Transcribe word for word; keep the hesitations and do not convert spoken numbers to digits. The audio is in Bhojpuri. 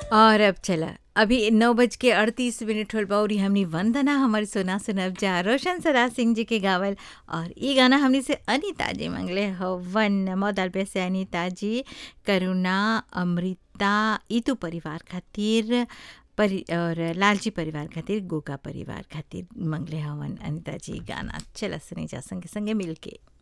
और अब चला अभी नौ बज के अड़तीस मिनट होल बा और ई हमनी वंदना हमारी सोना सुनब जा रोशन सरा सिंह जी के गावल। और ई गाना हमनी से अनीता जी मंगले हवन मौदाल पे से अनीता जी करुणा अमृता इतू परिवार खातिर परि और लालजी परिवार खातिर गोगा परिवार खातिर मंगले हवन अनीता जी गाना। चला सुनी जा संगे संगे मिलके।